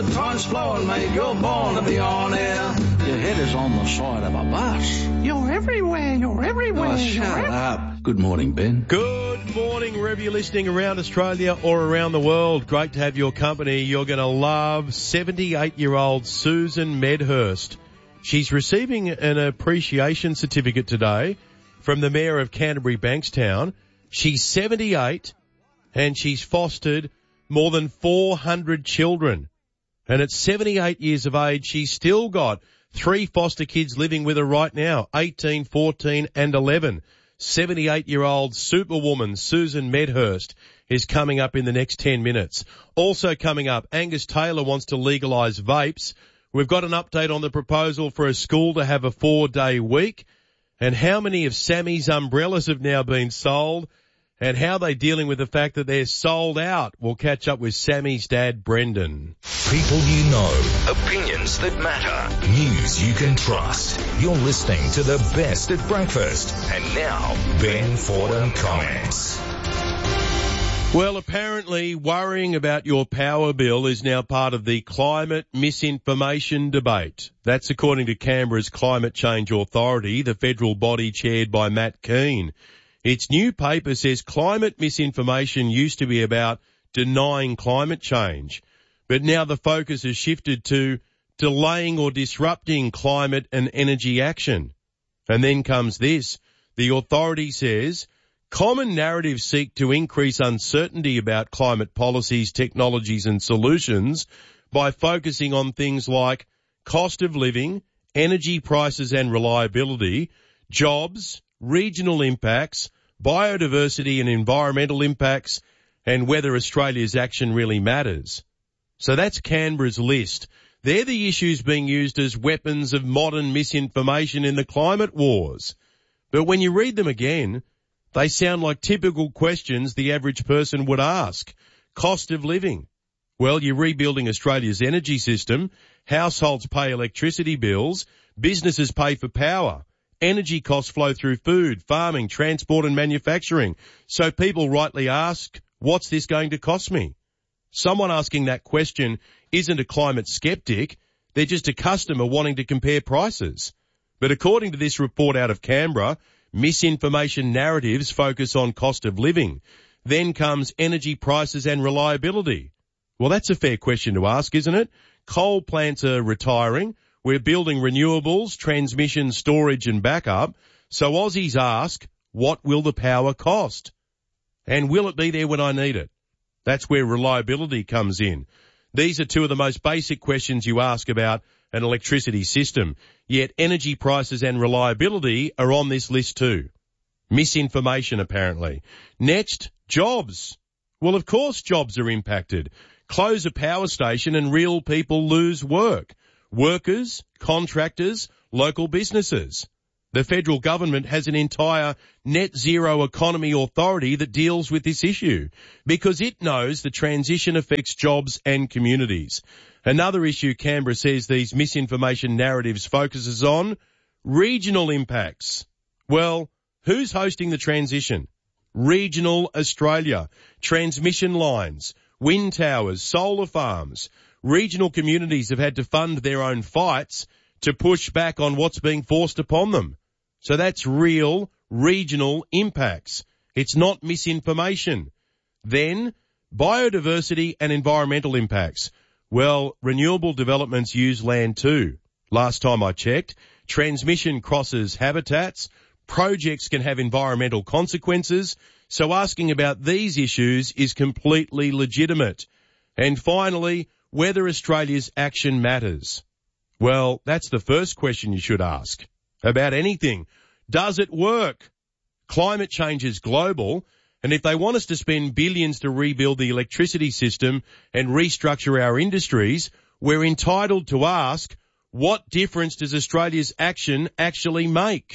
Time's flowing, mate. You're born to be on air. Your head is on the side of a bus. You're everywhere. Oh, shut up. Good morning, Ben. Good morning, wherever you're listening around Australia or around the world. Great to have your company. You're going to love 78-year-old Susan Medhurst. She's receiving an appreciation certificate today from the Mayor of Canterbury Bankstown. She's 78 and she's fostered more than 400 children. And at 78 years of age, she's still got 3 foster kids living with her right now, 18, 14 and 11. 78-year-old superwoman Susan Medhurst is coming up in the next 10 minutes. Also coming up, Angus Taylor wants to legalise vapes. We've got an update on the proposal for a school to have a 4-day week and how many of Sammy's umbrellas have now been sold and how they're dealing with the fact that they're sold out. We'll catch up with Sammy's dad, Brendan. People you know, opinions that matter, news you can trust. You're listening to the best at breakfast. And now, Ben Fordham comments. Well, apparently worrying about your power bill is now part of the climate misinformation debate. That's according to Canberra's Climate Change Authority, the federal body chaired by Matt Keane. Its new paper says climate misinformation used to be about denying climate change, but now the focus has shifted to delaying or disrupting climate and energy action. And then comes this. The authority says common narratives seek to increase uncertainty about climate policies, technologies and solutions by focusing on things like cost of living, energy prices and reliability, jobs, regional impacts, biodiversity and environmental impacts, and whether Australia's action really matters. So that's Canberra's list. They're the issues being used as weapons of modern misinformation in the climate wars. But when you read them again, they sound like typical questions the average person would ask. Cost of living. Well, you're rebuilding Australia's energy system. Households pay electricity bills. Businesses pay for power. Energy costs flow through food, farming, transport and manufacturing. So people rightly ask, what's this going to cost me? Someone asking that question isn't a climate skeptic. They're just a customer wanting to compare prices. But according to this report out of Canberra, misinformation narratives focus on cost of living. Then comes energy prices and reliability. Well, that's a fair question to ask, isn't it? Coal plants are retiring. We're building renewables, transmission, storage and backup. So Aussies ask, what will the power cost? And will it be there when I need it? That's where reliability comes in. These are two of the most basic questions you ask about an electricity system. Yet energy prices and reliability are on this list too. Misinformation apparently. Next, jobs. Well, of course jobs are impacted. Close a power station and real people lose work. Workers, contractors, local businesses. The federal government has an entire net zero economy authority that deals with this issue because it knows the transition affects jobs and communities. Another issue Canberra says these misinformation narratives focuses on, regional impacts. Well, who's hosting the transition? Regional Australia, transmission lines, wind towers, solar farms. Regional communities have had to fund their own fights to push back on what's being forced upon them. So that's real regional impacts. It's not misinformation. Then, biodiversity and environmental impacts. Well, renewable developments use land too. Last time I checked, transmission crosses habitats. Projects can have environmental consequences. So asking about these issues is completely legitimate. And finally, whether Australia's action matters. Well, that's the first question you should ask. About anything. Does it work? Climate change is global, and if they want us to spend billions to rebuild the electricity system and restructure our industries, we're entitled to ask, what difference does Australia's action actually make?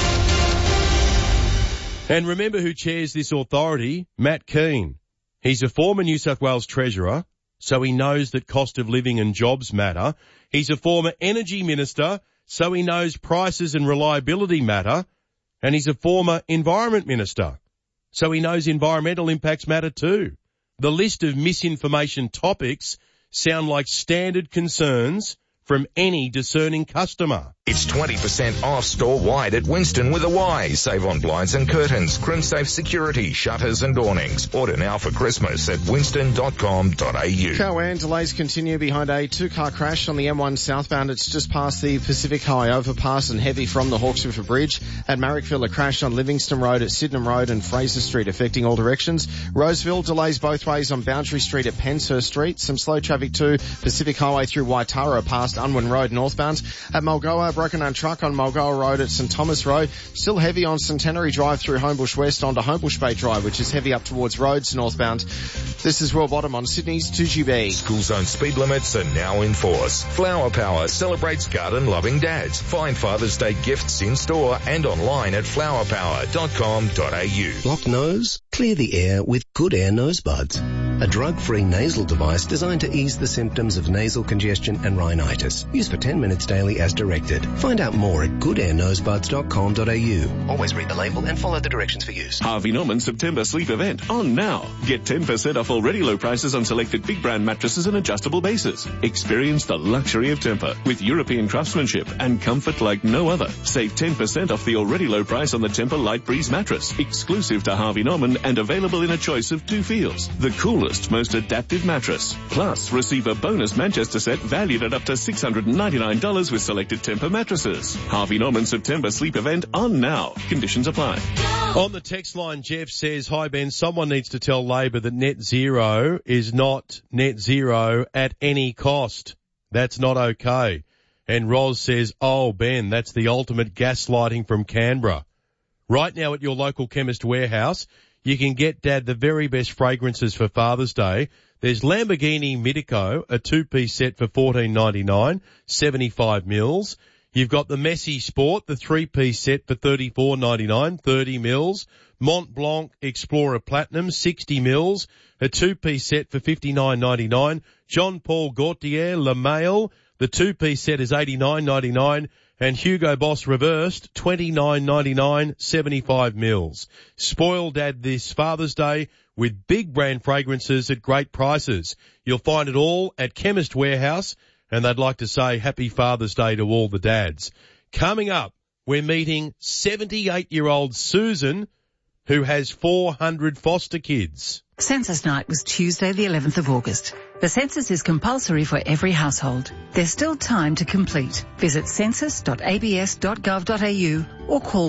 And remember who chairs this authority? Matt Keane. He's a former New South Wales Treasurer, so he knows that cost of living and jobs matter. He's a former Energy Minister, so he knows prices and reliability matter. And he's a former Environment Minister, so he knows environmental impacts matter too. The list of misinformation topics sound like standard concerns from any discerning customer. It's 20% off store-wide at Winston with a Y. Save on blinds and curtains, CrimSafe security, shutters and awnings. Order now for Christmas at winston.com.au. Cowan, delays continue behind a two-car crash on the M1 southbound. It's just past the Pacific Highway overpass and heavy from the Hawkes River Bridge. At Marrickville, a crash on Livingston Road at Sydenham Road and Fraser Street affecting all directions. Roseville, delays both ways on Boundary Street at Penshurst Street. Some slow traffic too. Pacific Highway through Waitara past Unwin Road northbound. At Mulgoa, broken down truck on Mulgoa Road at St Thomas Road. Still heavy on Centenary Drive through Homebush West onto Homebush Bay Drive, which is heavy up towards Rhodes northbound. This is Royal Bottom on Sydney's 2GB. School zone speed limits are now in force. Flower Power celebrates garden-loving dads. Find Father's Day gifts in store and online at flowerpower.com.au. Blocked nose? Clear the air with Good Air Nose Buds, a drug-free nasal device designed to ease the symptoms of nasal congestion and rhinitis. Use for 10 minutes daily as directed. Find out more at goodairnosebuds.com.au. Always read the label and follow the directions for use. Harvey Norman September sleep event on now. Get 10% off already low prices on selected big brand mattresses and adjustable bases. Experience the luxury of Tempur with European craftsmanship and comfort like no other. Save 10% off the already low price on the Tempur Light Breeze mattress, exclusive to Harvey Norman and available in a choice of 2 feels. The coolest, most adaptive mattress. Plus, receive a bonus Manchester set valued at up to $699 with selected Tempur mattresses. Harvey Norman September sleep event on now. Conditions apply. On the text line, Jeff says, hi Ben, someone needs to tell Labor that net zero is not net zero at any cost. That's not okay. And Roz says, oh Ben, that's the ultimate gaslighting from Canberra. Right now at your local Chemist Warehouse, you can get Dad the very best fragrances for Father's Day. There's Lamborghini Mitico, a 2-piece set for $14.99, 75 mils. You've got the Messi Sport, the 3-piece set for $34.99, 30 mils. Mont Blanc Explorer Platinum, 60 mils, a 2-piece set for $59.99. Jean Paul Gaultier Le Mail, the 2-piece set is $89.99. And Hugo Boss Reversed, $29.99, 75 mils. Spoil Dad this Father's Day with big brand fragrances at great prices. You'll find it all at Chemist Warehouse, and they'd like to say Happy Father's Day to all the dads. Coming up, we're meeting 78-year-old Susan, who has 400 foster kids. Census night was Tuesday the 11th of August. The census is compulsory for every household. There's still time to complete. Visit census.abs.gov.au or call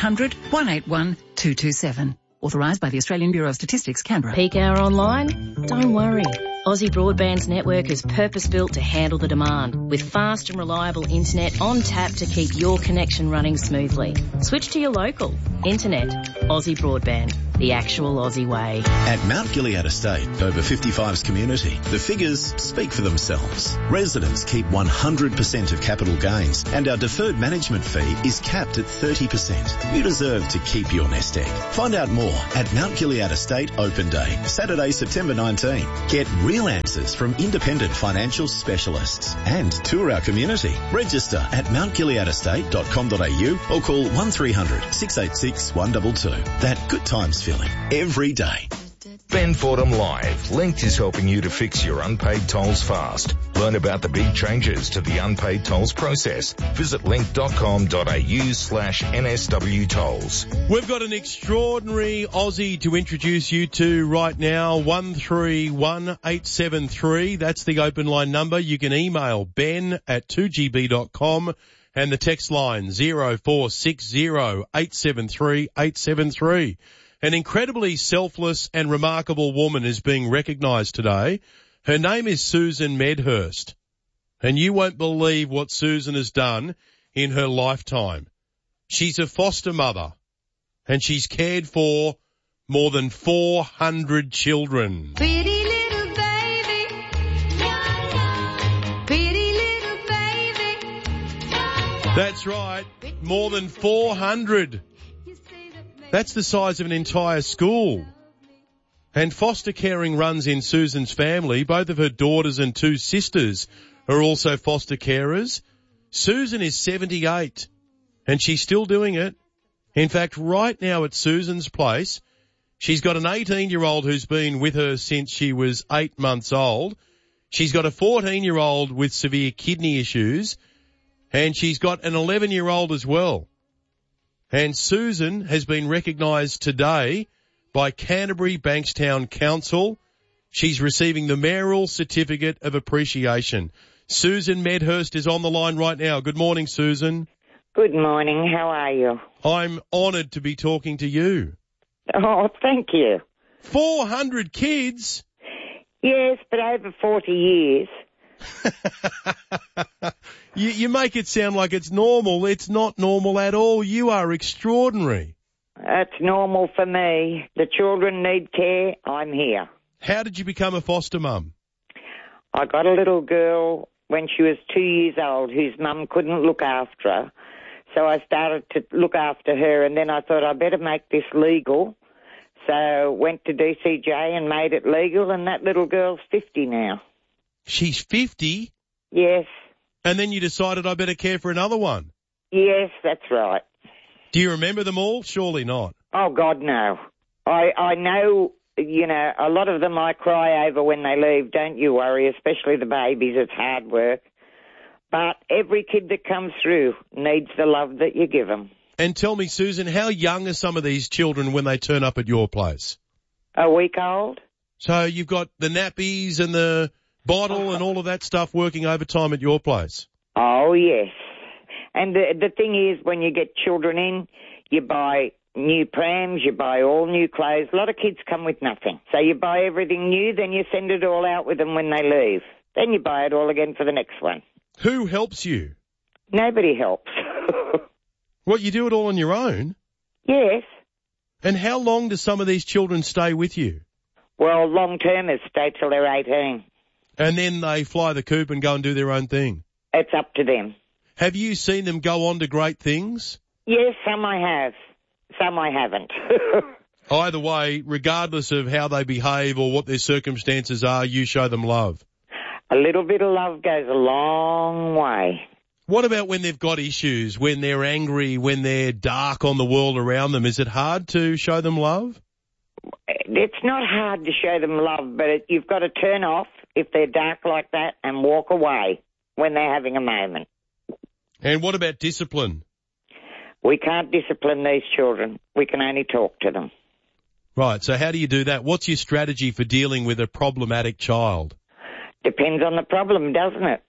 1-800-181-227. Authorised by the Australian Bureau of Statistics, Canberra. Peak hour online? Don't worry. Aussie Broadband's network is purpose-built to handle the demand, with fast and reliable internet on tap to keep your connection running smoothly. Switch to your local. Internet. Aussie Broadband. The actual Aussie way. At Mount Gilead Estate, over 55's community, the figures speak for themselves. Residents keep 100% of capital gains, and our deferred management fee is capped at 30%. You deserve to keep your nest egg. Find out more at Mount Gilead Estate Open Day, Saturday, September 19. Get real answers from independent financial specialists and tour our community. Register at mountgileadestate.com.au or call 1300 686 122. That good times feeling every day. Ben Fordham Live. Linked is helping you to fix your unpaid tolls fast. Learn about the big changes to the unpaid tolls process. Visit link.com.au/NSW tolls. We've got an extraordinary Aussie to introduce you to right now. 131873. That's the open line number. You can email ben@2gb.com and the text line 0460873873. An incredibly selfless and remarkable woman is being recognised today. Her name is Susan Medhurst. And you won't believe what Susan has done in her lifetime. She's a foster mother. And she's cared for more than 400 children. Pretty little baby. Pretty little baby. That's right. More than 400. That's the size of an entire school. And foster caring runs in Susan's family. Both of her daughters and 2 sisters are also foster carers. Susan is 78 and she's still doing it. In fact, right now at Susan's place, she's got an 18-year-old who's been with her since she was 8 months old. She's got a 14-year-old with severe kidney issues, and she's got an 11-year-old as well. And Susan has been recognised today by Canterbury Bankstown Council. She's receiving the Mayoral Certificate of Appreciation. Susan Medhurst is on the line right now. Good morning, Susan. Good morning. How are you? I'm honoured to be talking to you. Oh, thank you. 400 kids? Yes, but over 40 years. You make it sound like it's normal. It's not normal at all. You are extraordinary. That's normal for me. The children need care. I'm here. How did you become a foster mum? I got a little girl when she was 2 years old whose mum couldn't look after her. So I started to look after her, and then I thought I better make this legal. So went to DCJ and made it legal, and that little girl's 50 now. She's 50? Yes. And then you decided I better care for another one? Yes, that's right. Do you remember them all? Surely not. Oh, God, no. I know, you know, a lot of them I cry over when they leave, don't you worry, especially the babies. It's hard work. But every kid that comes through needs the love that you give them. And tell me, Susan, how young are some of these children when they turn up at your place? A week old. So you've got the nappies and the bottle and all of that stuff working overtime at your place? Oh, yes. And the thing is, when you get children in, you buy new prams, you buy all new clothes. A lot of kids come with nothing. So you buy everything new, then you send it all out with them when they leave. Then you buy it all again for the next one. Who helps you? Nobody helps. What, you do it all on your own? Yes. And how long do some of these children stay with you? Well, long-termers stay till they're 18. And then they fly the coop and go and do their own thing? It's up to them. Have you seen them go on to great things? Yes, some I have. Some I haven't. Either way, regardless of how they behave or what their circumstances are, you show them love. A little bit of love goes a long way. What about when they've got issues, when they're angry, when they're dark on the world around them? Is it hard to show them love? It's not hard to show them love, but you've got to turn off if they're dark like that and walk away when they're having a moment. And what about discipline? We can't discipline these children. We can only talk to them. Right, so how do you do that? What's your strategy for dealing with a problematic child? Depends on the problem, doesn't it?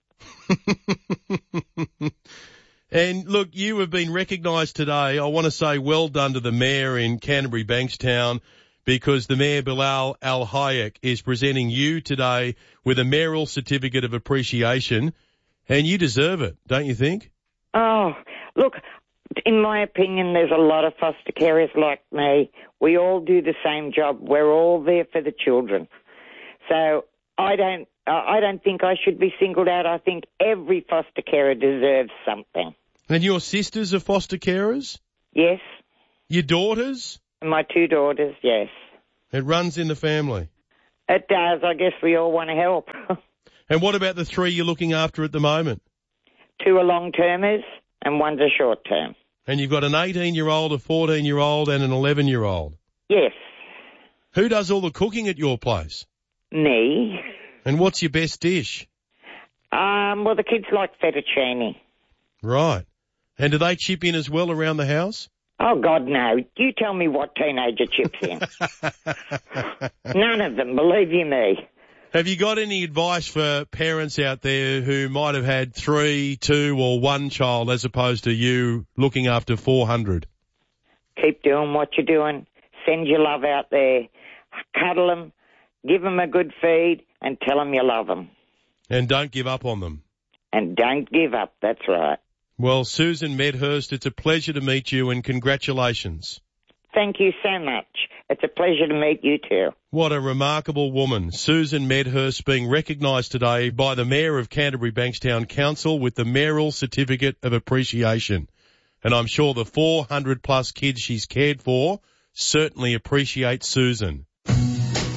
And look, you have been recognised today. I want to say well done to the Mayor in Canterbury Bankstown, because the Mayor Bilal Al Hayek is presenting you today with a Mayoral Certificate of Appreciation, and you deserve it, don't you think? Oh, look, in my opinion, there's a lot of foster carers like me. We all do the same job. We're all there for the children. So I don't think I should be singled out. I think every foster carer deserves something. And your sisters are foster carers? Yes. Your daughters? My two daughters, yes. It runs in the family? It does. I guess we all want to help. And what about the three you're looking after at the moment? Two are long-termers and one's a short-term. And you've got an 18-year-old, a 14-year-old and an 11-year-old? Yes. Who does all the cooking at your place? Me. And what's your best dish? Well, the kids like fettuccine. Right. And do they chip in as well around the house? Oh, God, no. You tell me what teenager chips in. None of them, believe you me. Have you got any advice for parents out there who might have had 3, 2 or 1 child as opposed to you looking after 400? Keep doing what you're doing. Send your love out there. Cuddle them. Give them a good feed and tell them you love them. And don't give up on them. And don't give up, that's right. Well, Susan Medhurst, it's a pleasure to meet you and congratulations. Thank you so much. It's a pleasure to meet you too. What a remarkable woman. Susan Medhurst being recognised today by the Mayor of Canterbury Bankstown Council with the Mayoral Certificate of Appreciation. And I'm sure the 400 plus kids she's cared for certainly appreciate Susan.